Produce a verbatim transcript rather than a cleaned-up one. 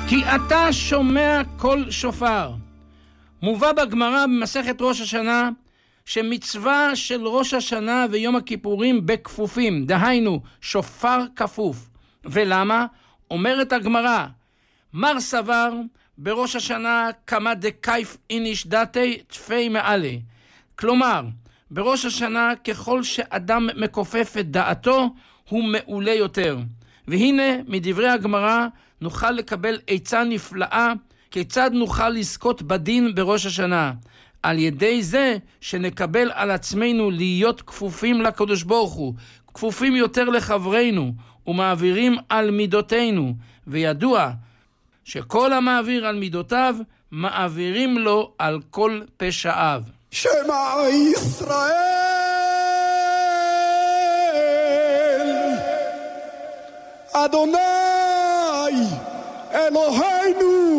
כי אתה שומע קול שופר. מובא בגמרא במסכת ראש השנה שמצווה של ראש השנה ויום הכיפורים בכפופים, דהיינו שופר כפוף. ולמה? אומרת הגמרא, מר סבר בראש השנה כמה דקייף איניש דתי תפי מעלה. כלומר, בראש השנה ככל שאדם מכופף את דעתו הוא מעולה יותר. והנה מדברי הגמרא נוכל לקבל עצה נפלאה כיצד נוכל לזכות בדין בראש השנה. על ידי זה שנקבל על עצמנו להיות כפופים לקדוש ברוך הוא, כפופים יותר לחברינו ומעבירים על מידותינו. וידוע שכל המעביר על מידותיו מעבירים לו על כל פשעיו. שמע ישראל אדוני אלוהינו